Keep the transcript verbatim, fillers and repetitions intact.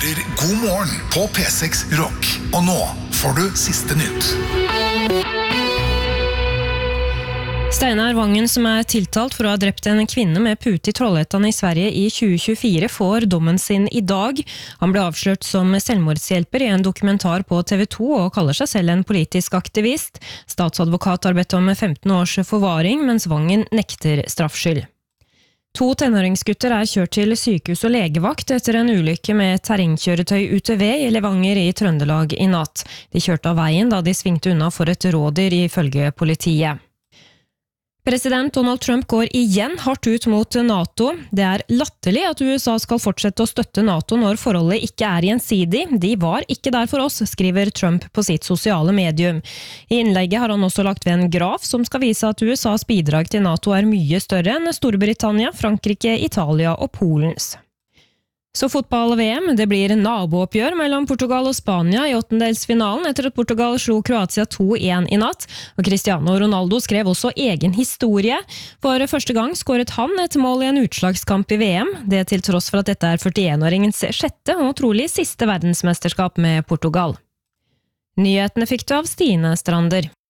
hører God morgen på P seks Rock. Og nå får du siste nytt. Steinar Vangen, som er tiltalt for å ha drept en kvinne med pute i Trollhättan i Sverige i tjue tjuefire, får dommen sin i dag. Han ble avslørt som selvmordshjelper i en dokumentar på T V to og kaller seg selv en politisk aktivist. Statsadvokat har bedt om femten års forvaring, mens Vangen nekter straffskyld. To tenåringsgutter er kjørt til sykehus og legevakt etter en ulykke med terrengkjøretøy U T V i Levanger i Trøndelag i natt. De kjørte av veien da de svingte unna for et rådyr ifølge politiet. President Donald Trump går igjen hardt ut mot NATO. Det er latterlig at U S A skal fortsette å støtte NATO når forholdet ikke er gjensidig. De var ikke der for oss, skriver Trump på sitt sosiale medium. I innlegget har han også lagt ved en graf som skal vise at U S A's bidrag til NATO er mye større enn Storbritannia, Frankrike, Italia og Polens. Så fotball-V M, det blir nabooppgjør mellom Portugal og Spania i åttendelsfinalen etter at Portugal slo Kroatia to en i natt. Og Cristiano Ronaldo skrev også egen historie. For første gang skåret han et mål i en utslagskamp i V M. Det til tross for at dette er førtienåringens sjette og trolig siste verdensmesterskap med Portugal. Nyhetene fikk du av Stine Strander.